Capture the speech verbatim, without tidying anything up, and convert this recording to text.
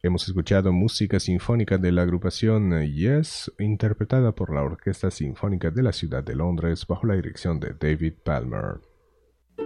Hemos escuchado música sinfónica de la agrupación Yes, interpretada por la Orquesta Sinfónica de la Ciudad de Londres bajo la dirección de David Palmer.